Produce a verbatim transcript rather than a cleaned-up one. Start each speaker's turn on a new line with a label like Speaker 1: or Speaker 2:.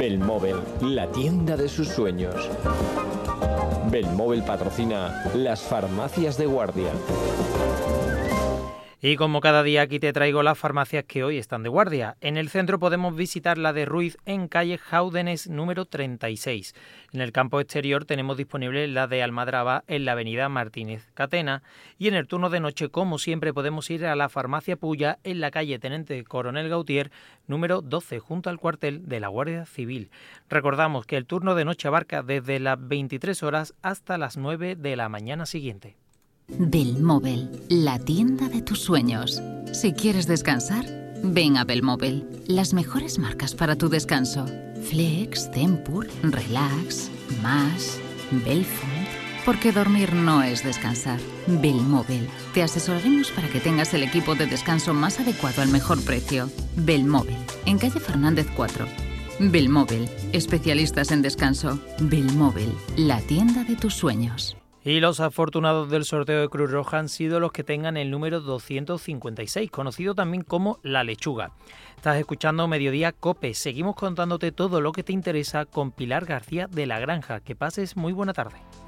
Speaker 1: Belmóvil, la tienda de sus sueños. Belmóvil patrocina las farmacias de guardia.
Speaker 2: Y como cada día aquí te traigo las farmacias que hoy están de guardia. En el centro podemos visitar la de Ruiz en calle Jáudenes número treinta y seis. En el campo exterior tenemos disponible la de Almadraba en la avenida Martínez Catena. Y en el turno de noche, como siempre, podemos ir a la farmacia Puya en la calle Teniente Coronel Gautier número doce, junto al cuartel de la Guardia Civil. Recordamos que el turno de noche abarca desde las veintitrés horas hasta las nueve de la mañana siguiente.
Speaker 3: Belmóvil, la tienda de tus sueños. Si quieres descansar, ven a Belmóvil. Las mejores marcas para tu descanso. Flex, Tempur, Relax, Más, Belfond. Porque dormir no es descansar. Belmóvil. Te asesoraremos para que tengas el equipo de descanso más adecuado al mejor precio. Belmóvil, en calle Fernández cuatro. Belmóvil, especialistas en descanso. Belmóvil, la tienda de tus sueños.
Speaker 2: Y los afortunados del sorteo de Cruz Roja han sido los que tengan el número doscientos cincuenta y seis, conocido también como La Lechuga. Estás escuchando Mediodía COPE. Seguimos contándote todo lo que te interesa con Pilar García de La Granja. Que pases muy buena tarde.